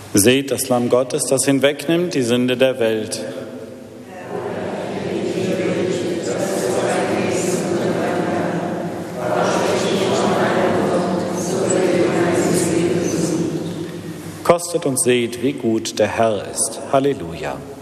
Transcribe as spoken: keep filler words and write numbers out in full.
Seht das Lamm Gottes, das hinwegnimmt die Sünde der Welt. Kostet und seht, wie gut der Herr ist. Halleluja.